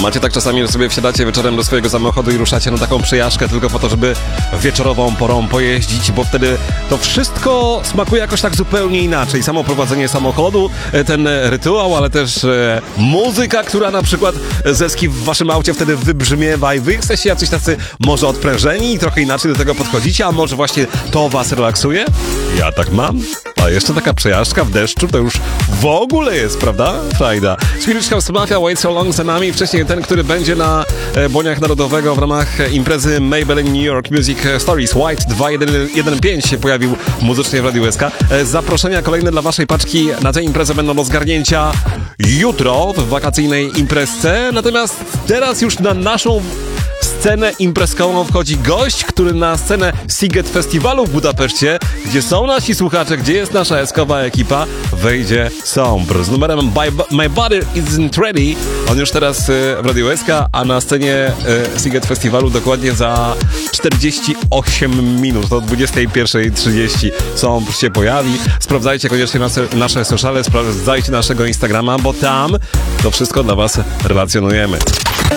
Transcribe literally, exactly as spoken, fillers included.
macie tak czasami, że sobie wsiadacie wieczorem do swojego samochodu i ruszacie na taką przejażdżkę tylko po to, żeby wieczorową porą pojeździć, bo wtedy to wszystko smakuje jakoś tak zupełnie inaczej. Samo prowadzenie samochodu, ten rytuał, ale też e, muzyka, która na przykład zeski w waszym aucie wtedy wybrzmiewa i wy jesteście jacyś tacy może odprężeni i trochę inaczej do tego podchodzicie, a może właśnie to was relaksuje? Ja tak mam. A jeszcze taka przejażdżka w deszczu to już w ogóle jest, prawda? Frajda. Swedish House Mafia, Wait So Long za nami. Wcześniej ten, który będzie na e, Boniach Narodowego w ramach imprezy Maybelline New York Music Stories. White dwa jeden pięć się pojawił muzycznie w Radiu S K. E, zaproszenia kolejne dla waszej paczki na tę imprezę będą do zgarnięcia jutro w wakacyjnej imprezce. Natomiast teraz już na naszą scenę imprezkową wchodzi gość, który na scenę Sziget Festiwalu w Budapeszcie, gdzie są nasi słuchacze, gdzie jest nasza eskowa ekipa, wejdzie Sombr z numerem By, My Body Isn't Ready. On już teraz y, w Radiu S K, a na scenie y, Sziget Festiwalu dokładnie za czterdzieści osiem minut, do dwudziestej pierwszej trzydzieści Sombr się pojawi. Sprawdzajcie koniecznie nasze, nasze sociale, sprawdzajcie naszego Instagrama, bo tam to wszystko dla was relacjonujemy.